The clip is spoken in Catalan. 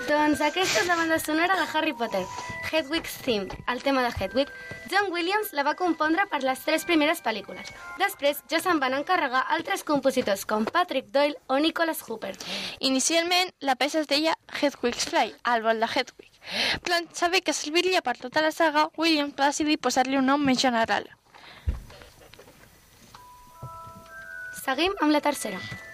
Doncs aquesta és la banda sonora de Harry Potter, Hedwig's Theme, el tema de Hedwig. John Williams la va compondre per les 3 primeres pel·lícules. Després ja se'n van encarregar altres compositors com Patrick Doyle o Nicholas Hooper. Inicialment, la peça es deia Hedwig's Fly, el vol de Hedwig. Però en saber que serviria per tota la saga, Williams va decidir posar-li un nom més general. Seguim amb la tercera.